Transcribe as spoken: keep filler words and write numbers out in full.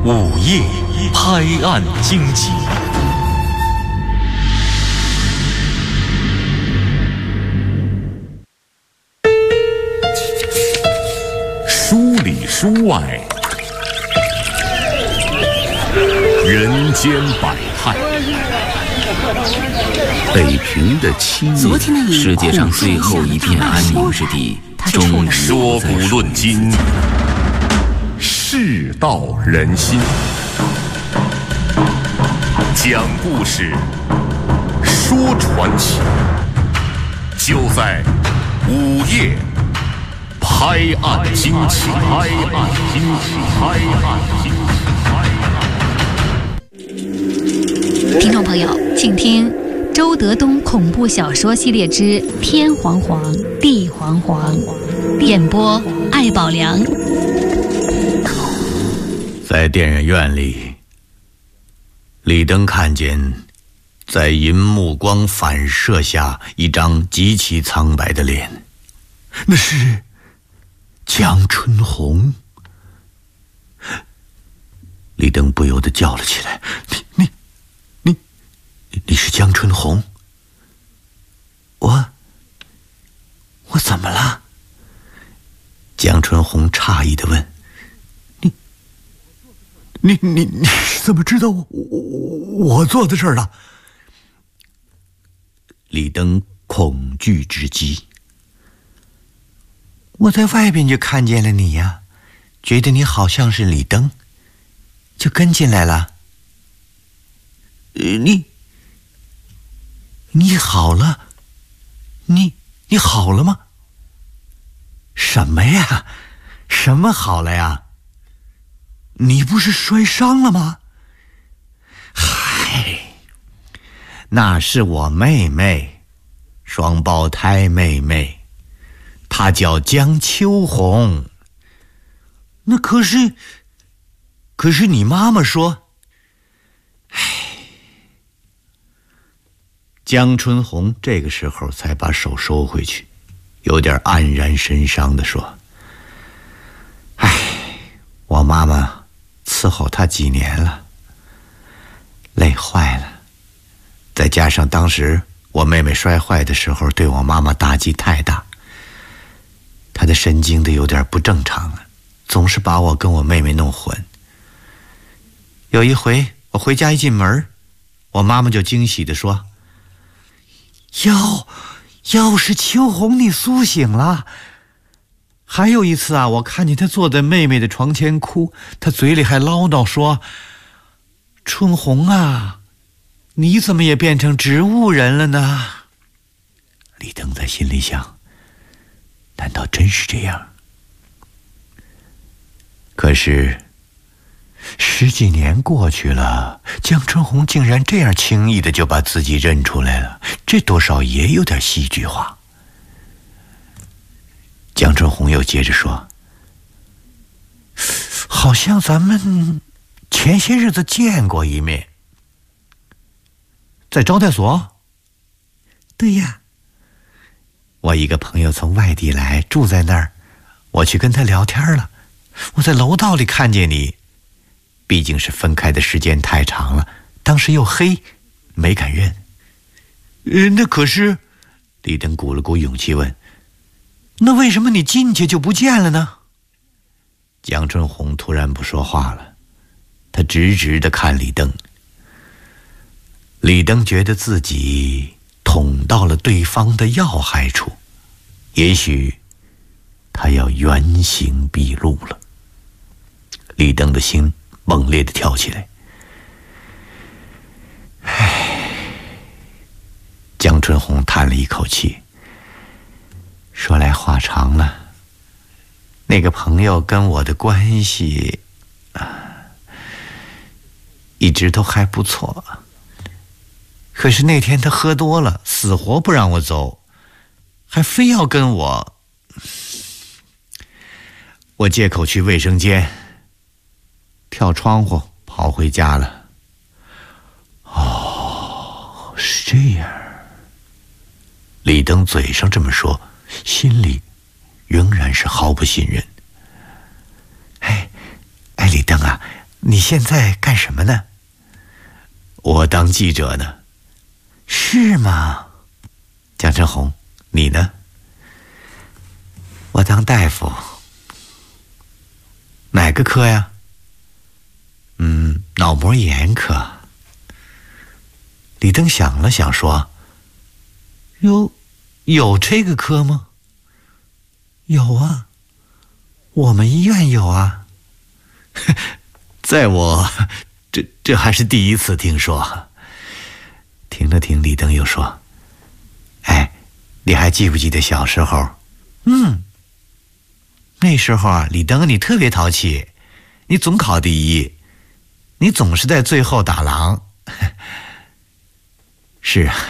午夜拍案惊奇。书里书外，人间百态。 北平的七月，世界上最后一片安宁之地，终于说古论今，世道人心，讲故事，说传奇，就在午夜拍案惊奇。拍案惊奇，拍案惊奇。 听众朋友，请听周德东恐怖小说系列之《天黄黄，地黄黄》，演播艾宝良。 在电影院里，李登看见在银幕光反射下一张极其苍白的脸，那是江春红。李登不由得叫了起来：“你你你你是江春红？我我怎么了？”江春红诧异地问：“你你你你怎么知道我我我做的事儿了？”李登恐惧之极：“我在外边就看见了你呀，觉得你好像是李登，就跟进来了。呃，你你好了？你你好了吗？什么呀？什么好了呀？你不是摔伤了吗？嗨，那是我妹妹，双胞胎妹妹，她叫江秋红。那可是可是你妈妈说……唉。江春红这个时候才把手收回去，有点黯然神伤地说：“唉，我妈妈伺候她几年了，累坏了。再加上当时我妹妹摔坏的时候对我妈妈打击太大，她的神经都有点不正常了，总是把我跟我妹妹弄混。有一回我回家一进门，我妈妈就惊喜地说：要要是秋红你苏醒了。还有一次啊，我看见她坐在妹妹的床前哭，她嘴里还唠叨说：春红啊，你怎么也变成植物人了呢？”李登在心里想，难道真是这样？可是十几年过去了，江春红竟然这样轻易的就把自己认出来了，这多少也有点戏剧化。江春红又接着说：好像咱们前些日子见过一面。在招待所？对呀，我一个朋友从外地来，住在那儿，我去跟他聊天了，我在楼道里看见你，毕竟是分开的时间太长了，当时又黑，没敢认。呃，那可是……李登鼓了鼓勇气问：那为什么你进去就不见了呢？江春红突然不说话了，他直直地看李登。李登觉得自己捅到了对方的要害处，也许他要原形毕露了。李登的心猛烈地跳起来。唉，江春红叹了一口气，说来话长了，那个朋友跟我的关系啊，一直都还不错。可是那天他喝多了，死活不让我走，还非要跟我……我借口去卫生间，跳窗户跑回家了。哦，是这样。李登嘴上这么说，心里仍然是毫不信任。哎哎，李登啊， 你现在干什么呢？我当记者呢。是吗？江春红，你呢？我当大夫。哪个科呀？嗯，脑膜炎科。李登想了想说：有有这个科吗？有啊，我们医院有啊。在我这这还是第一次听说。停了停，李登又说：哎，你还记不记得小时候？嗯，那时候啊，李登你特别淘气，你总考第一，你总是在最后打狼。是啊，